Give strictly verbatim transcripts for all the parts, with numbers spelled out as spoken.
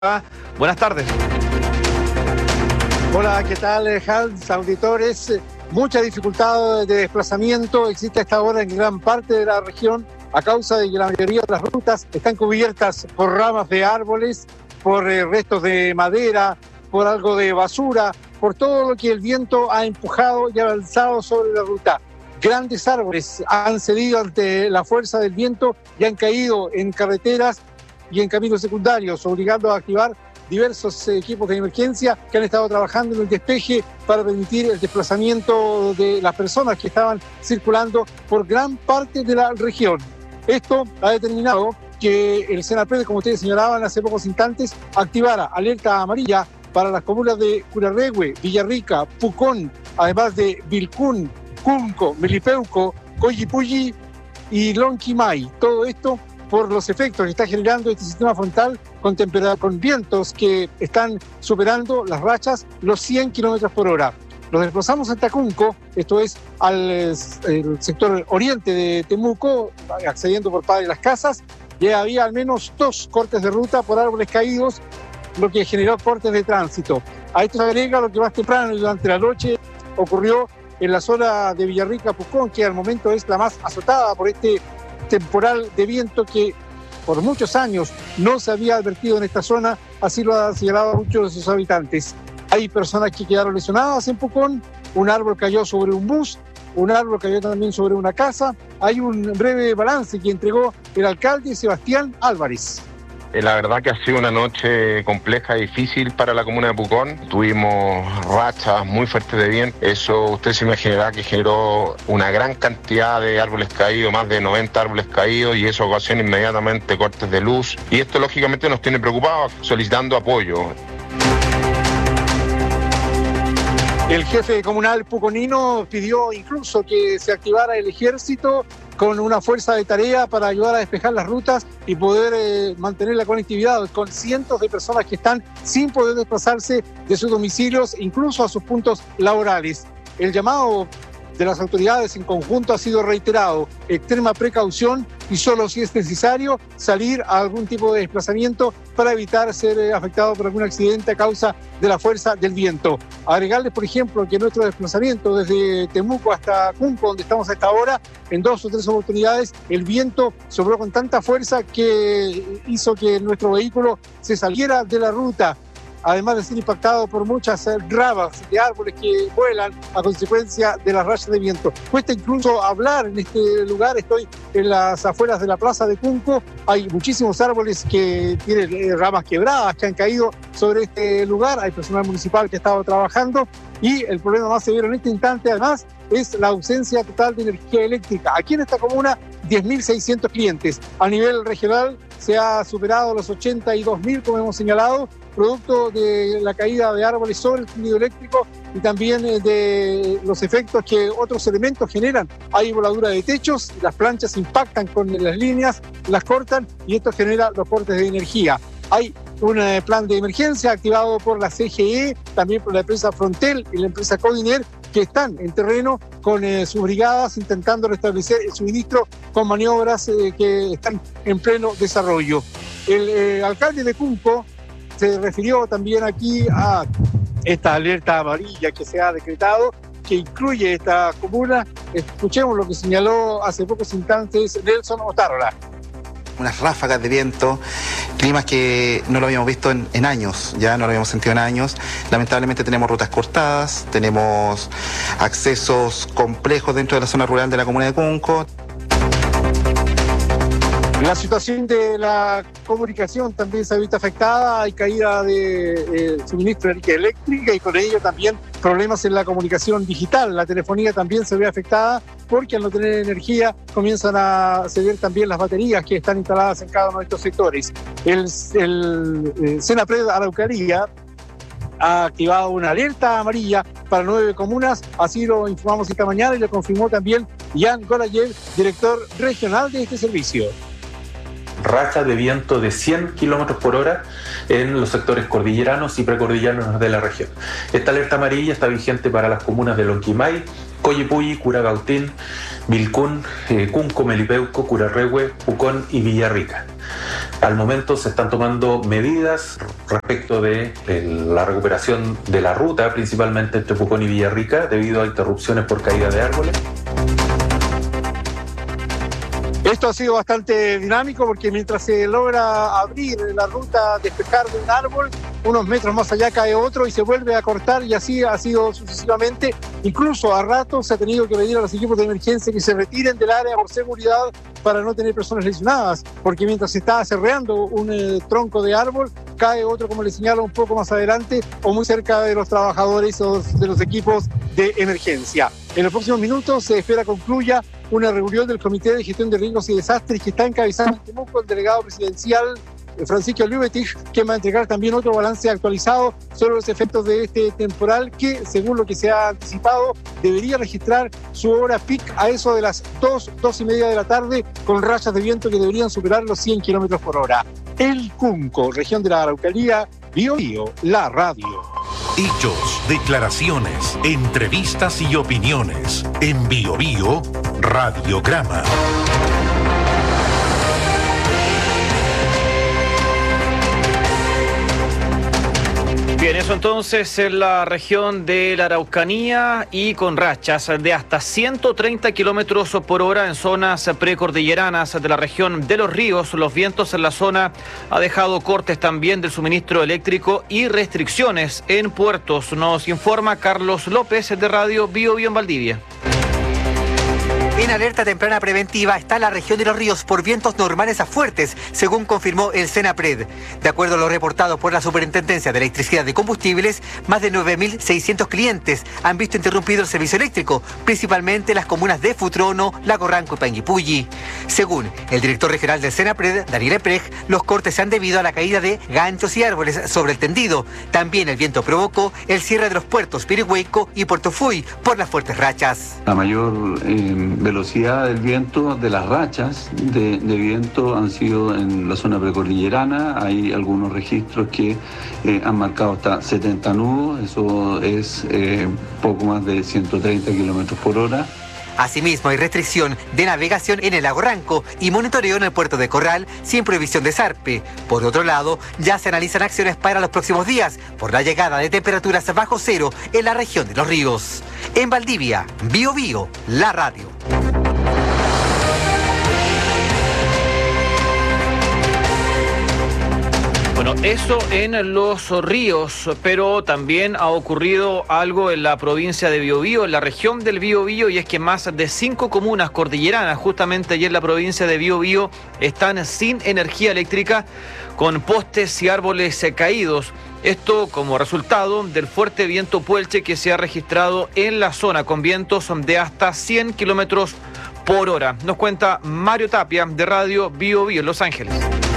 Buenas tardes. Hola, ¿qué tal, Hans, auditores? Mucha dificultad de desplazamiento existe a esta hora en gran parte de la región a causa de que la mayoría de las rutas están cubiertas por ramas de árboles, por eh, restos de madera, por algo de basura, por todo lo que el viento ha empujado y ha alzado sobre la ruta. Grandes árboles han cedido ante la fuerza del viento y han caído en carreteras y en caminos secundarios, obligando a activar diversos equipos de emergencia que han estado trabajando en el despeje para permitir el desplazamiento de las personas que estaban circulando por gran parte de la región. Esto ha determinado que el Senapred, como ustedes señalaban hace pocos instantes, activara alerta amarilla para las comunas de Curarrehue, Villarrica, Pucón, además de Vilcún, Cunco, Melipeuco, Coyipulli y Lonquimay. Todo esto por los efectos que está generando este sistema frontal con, con vientos que están superando las rachas los cien kilómetros por hora. Nos desplazamos a Tacunco, esto es al el sector oriente de Temuco, accediendo por Padre Las Casas. Ya había al menos dos cortes de ruta por árboles caídos, lo que generó cortes de tránsito. A esto se agrega lo que más temprano durante la noche ocurrió en la zona de Villarrica, Pucón, que al momento es la más azotada por este temporal de viento que por muchos años no se había advertido en esta zona, así lo han señalado muchos de sus habitantes. Hay personas que quedaron lesionadas en Pucón, un árbol cayó sobre un bus, un árbol cayó también sobre una casa. Hay un breve balance que entregó el alcalde Sebastián Álvarez. La verdad que ha sido una noche compleja y difícil para la comuna de Pucón. Tuvimos rachas muy fuertes de viento. Eso usted se imaginará que generó una gran cantidad de árboles caídos, más de noventa árboles caídos, y eso ocasiona inmediatamente cortes de luz. Y esto lógicamente nos tiene preocupados, solicitando apoyo. El jefe comunal puconino pidió incluso que se activara el ejército con una fuerza de tarea para ayudar a despejar las rutas y poder eh, mantener la conectividad con cientos de personas que están sin poder desplazarse de sus domicilios, incluso a sus puntos laborales. El llamado de las autoridades en conjunto ha sido reiterado: extrema precaución y solo si es necesario salir a algún tipo de desplazamiento para evitar ser afectado por algún accidente a causa de la fuerza del viento. Agregarles, por ejemplo, que nuestro desplazamiento desde Temuco hasta Cunco, donde estamos a esta hora, en dos o tres oportunidades el viento sopló con tanta fuerza que hizo que nuestro vehículo se saliera de la ruta, además de ser impactado por muchas ramas de árboles que vuelan a consecuencia de las rachas de viento. Cuesta incluso hablar en este lugar. Estoy en las afueras de la plaza de Cunco. Hay muchísimos árboles que tienen ramas quebradas, que han caído sobre este lugar. Hay personal municipal que ha estado trabajando, y el problema más severo en este instante, además, es la ausencia total de energía eléctrica. Aquí en esta comuna, diez mil seiscientos clientes. A nivel regional se ha superado los ochenta y dos mil, como hemos señalado, producto de la caída de árboles sobre el tendido eléctrico y también de los efectos que otros elementos generan. Hay voladura de techos, las planchas impactan con las líneas, las cortan, y esto genera los cortes de energía. Hay un eh, plan de emergencia activado por la C G E, también por la empresa Frontel y la empresa Codiner, que están en terreno con eh, sus brigadas intentando restablecer el suministro con maniobras eh, que están en pleno desarrollo. El eh, alcalde de Cunco se refirió también aquí a esta alerta amarilla que se ha decretado, que incluye esta comuna. Escuchemos lo que señaló hace pocos instantes Nelson Otárola. Unas ráfagas de viento, climas que no lo habíamos visto en, en años, ya no lo habíamos sentido en años. Lamentablemente tenemos rutas cortadas, tenemos accesos complejos dentro de la zona rural de la comuna de Cunco. La situación de la comunicación también se ha visto afectada. Hay caída de eh, suministro de energía eléctrica y con ello también problemas en la comunicación digital. La telefonía también se ve afectada porque al no tener energía comienzan a ceder también las baterías que están instaladas en cada uno de estos sectores. El, el, el Senapred Araucanía ha activado una alerta amarilla para nueve comunas, así lo informamos esta mañana y lo confirmó también Jan Golayev, director regional de este servicio. Rachas de viento de cien kilómetros por hora en los sectores cordilleranos y precordilleranos de la región. Esta alerta amarilla está vigente para las comunas de Lonquimay, Coyipulli, Curagautín, Vilcún, eh, Cunco, Melipeuco, Curarrehue, Pucón y Villarrica. Al momento se están tomando medidas respecto de la recuperación de la ruta, principalmente entre Pucón y Villarrica, debido a interrupciones por caída de árboles. Esto ha sido bastante dinámico porque mientras se logra abrir la ruta, despejar de un árbol, unos metros más allá cae otro y se vuelve a cortar, y así ha sido sucesivamente. Incluso a ratos se ha tenido que pedir a los equipos de emergencia que se retiren del área por seguridad para no tener personas lesionadas, porque mientras se está aserreando un eh, tronco de árbol, cae otro, como les señalo, un poco más adelante o muy cerca de los trabajadores o de los equipos de emergencia. En los próximos minutos se espera concluya una reunión del Comité de Gestión de Riesgos y Desastres que está encabezando en Temuco el delegado presidencial Francisco Lübetich, que va a entregar también otro balance actualizado sobre los efectos de este temporal que, según lo que se ha anticipado, debería registrar su hora peak a eso de las dos, dos y media de la tarde, con rachas de viento que deberían superar los cien kilómetros por hora. El Cunco, región de la Araucanía, Bio Bio, la radio. Hechos, declaraciones, entrevistas y opiniones. En Bio Bio, Radiograma. Bien, eso entonces en la región de la Araucanía y con rachas de hasta ciento treinta kilómetros por hora en zonas precordilleranas de la región de Los Ríos. Los vientos en la zona ha dejado cortes también del suministro eléctrico y restricciones en puertos. Nos informa Carlos López de Radio Bio Bio en Valdivia. En alerta temprana preventiva está la región de Los Ríos por vientos normales a fuertes, según confirmó el Senapred. De acuerdo a lo reportado por la Superintendencia de Electricidad y Combustibles, más de nueve mil seiscientos clientes han visto interrumpido el servicio eléctrico, principalmente en las comunas de Futrono, Lago Ranco y Panguipulli. Según el director regional del Senapred, Daniel Eprej, los cortes se han debido a la caída de ganchos y árboles sobre el tendido. También el viento provocó el cierre de los puertos Pirihueco y Puerto Fuy por las fuertes rachas. La mayor eh, velocidad del viento, de las rachas de, de viento han sido en la zona precordillerana. Hay algunos registros que eh, han marcado hasta setenta nudos, eso es eh, poco más de ciento treinta kilómetros por hora. Asimismo, hay restricción de navegación en el lago Ranco y monitoreo en el puerto de Corral sin prohibición de zarpe. Por otro lado, ya se analizan acciones para los próximos días por la llegada de temperaturas bajo cero en la región de Los Ríos. En Valdivia, Bio Bio, la radio. Bueno, eso en Los Ríos, pero también ha ocurrido algo en la provincia de Biobío, en la región del Biobío, y es que más de cinco comunas cordilleranas, justamente allí en la provincia de Biobío, están sin energía eléctrica, con postes y árboles caídos. Esto como resultado del fuerte viento puelche que se ha registrado en la zona, con vientos de hasta cien kilómetros por hora. Nos cuenta Mario Tapia, de Radio Bio Bio en Los Ángeles.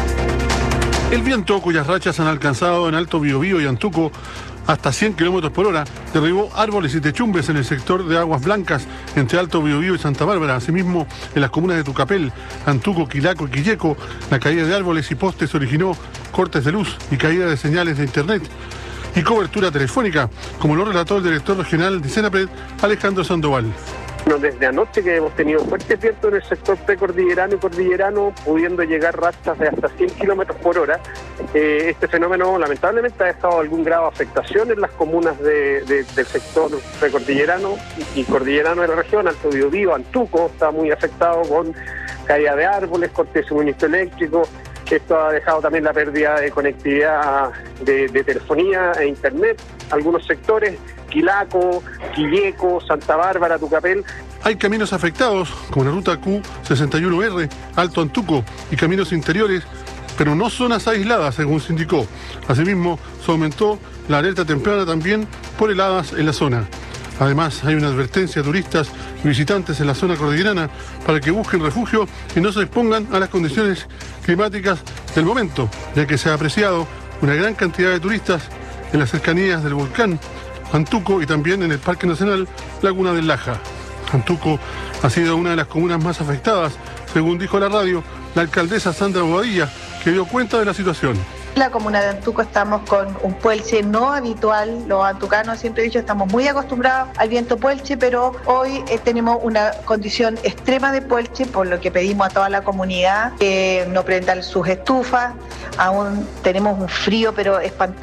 El viento, cuyas rachas han alcanzado en Alto Biobío y Antuco hasta cien kilómetros por hora, derribó árboles y techumbres en el sector de Aguas Blancas entre Alto Biobío y Santa Bárbara. Asimismo, en las comunas de Tucapel, Antuco, Quilaco y Quilleco, la caída de árboles y postes originó cortes de luz y caída de señales de internet y cobertura telefónica, como lo relató el director regional de Senapred, Alejandro Sandoval. Bueno, desde anoche que hemos tenido fuertes vientos en el sector precordillerano y cordillerano, pudiendo llegar rachas de hasta cien kilómetros por hora. Eh, este fenómeno lamentablemente ha dejado algún grado de afectación en las comunas de, de, del sector precordillerano y, y cordillerano de la región. Alto Biobío, Antuco está muy afectado con caída de árboles, corte de suministro eléctrico. Esto ha dejado también la pérdida de conectividad de, de telefonía e internet. Algunos sectores, Quilaco, Quilleco, Santa Bárbara, Tucapel. Hay caminos afectados, como la ruta Q sesenta y uno R, Alto Antuco, y caminos interiores, pero no zonas aisladas, según se indicó. Asimismo, se aumentó la alerta temprana también por heladas en la zona. Además, hay una advertencia a turistas y visitantes en la zona cordillerana para que busquen refugio y no se expongan a las condiciones climáticas del momento, ya que se ha apreciado una gran cantidad de turistas en las cercanías del volcán Antuco y también en el Parque Nacional Laguna del Laja. Antuco ha sido una de las comunas más afectadas, según dijo la radio la alcaldesa Sandra Bobadilla, que dio cuenta de la situación. La comuna de Antuco estamos con un puelche no habitual. Los antucanos, siempre he dicho, estamos muy acostumbrados al viento puelche, pero hoy eh, tenemos una condición extrema de puelche, por lo que pedimos a toda la comunidad que no prendan sus estufas. Aún tenemos un frío pero espantoso